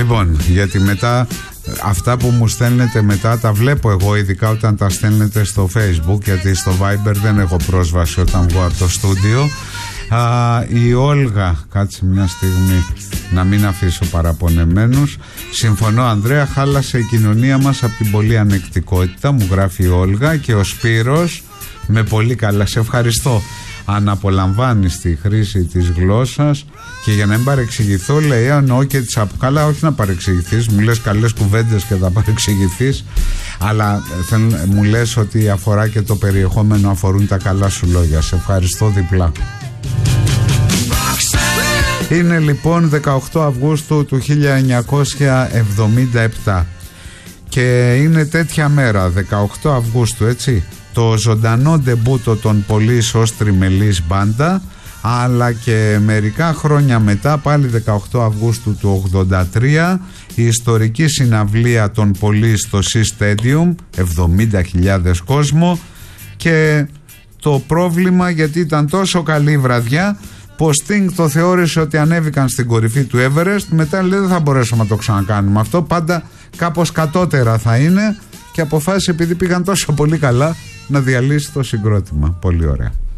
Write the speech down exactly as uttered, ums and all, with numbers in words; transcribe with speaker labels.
Speaker 1: Λοιπόν, γιατί μετά αυτά που μου στέλνετε μετά τα βλέπω εγώ, ειδικά όταν τα στέλνετε στο Facebook, γιατί στο Viber δεν έχω πρόσβαση όταν βγω από το στούντιο. Α, η Όλγα, κάτσε μια στιγμή να μην αφήσω παραπονεμένους. Συμφωνώ Ανδρέα, χάλασε η κοινωνία μας από την πολλή ανεκτικότητα, μου γράφει η Όλγα. Και ο Σπύρος, με πολύ καλά, σε ευχαριστώ. Αν απολαμβάνεις τη χρήση της γλώσσας, και για να μην παρεξηγηθώ, λέει, εννοώ και τις απ... καλά, όχι να παρεξηγηθείς, μου λες καλές κουβέντες και θα παρεξηγηθείς, αλλά θέλ, μου λες ότι αφορά και το περιεχόμενο, αφορούν τα καλά σου λόγια. Σε ευχαριστώ διπλά. Είναι λοιπόν δεκαοκτώ Αυγούστου του χίλια εννιακόσια εβδομήντα επτά και είναι τέτοια μέρα, δεκαοκτώ Αυγούστου, έτσι, το ζωντανό ντεμπούτο των Police ως τριμελής μπάντα, αλλά και μερικά χρόνια μετά, πάλι δεκαοκτώ Αυγούστου του ογδόντα τρία, η ιστορική συναυλία των Police στο Sea Stadium, εβδομήντα χιλιάδες κόσμο, και το πρόβλημα, γιατί ήταν τόσο καλή βραδιά, που ο Sting το θεώρησε ότι ανέβηκαν στην κορυφή του Everest, μετά λέει δεν θα μπορέσουμε να το ξανακάνουμε αυτό, πάντα κάπως κατώτερα θα είναι, και αποφάσισε επειδή πήγαν τόσο πολύ καλά να διαλύσει το συγκρότημα. Πολύ ωραία.